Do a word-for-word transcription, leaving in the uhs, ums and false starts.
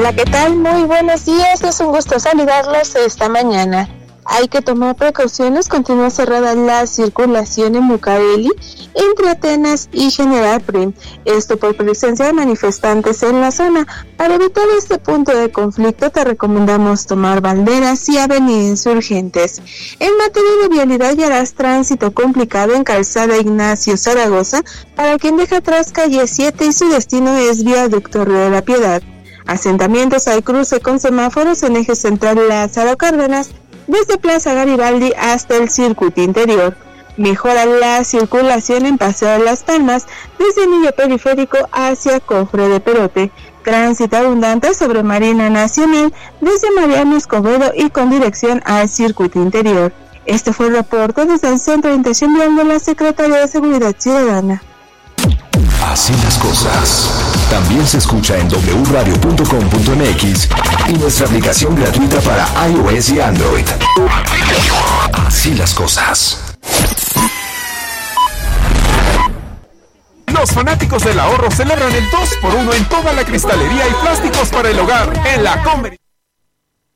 Hola, ¿qué tal? Muy buenos días, es un gusto saludarlos esta mañana. Hay que tomar precauciones, continúa cerrada la circulación en Bucareli, entre Atenas y General Prim, esto por presencia de manifestantes en la zona. Para evitar este punto de conflicto te recomendamos tomar banderas y avenidas urgentes. En materia de vialidad ya harás tránsito complicado en Calzada Ignacio Zaragoza, para quien deja atrás calle siete y su destino es Viaducto Río de la Piedad. Asentamientos al cruce con semáforos en eje central Lázaro Cárdenas, desde Plaza Garibaldi hasta el circuito interior. Mejora la circulación en Paseo de las Palmas, desde Anillo Periférico hacia Cofre de Perote. Tránsito abundante sobre Marina Nacional, desde Mariano Escobedo y con dirección al circuito interior. Este fue el reporte desde el Centro de Intención Vial de la Secretaría de Seguridad Ciudadana. Así las cosas. También se escucha en doble u radio punto com punto m x y nuestra aplicación gratuita para iOS y Android. Así las cosas. Los fanáticos del ahorro celebran el dos por uno en toda la cristalería y plásticos para el hogar en la Comer.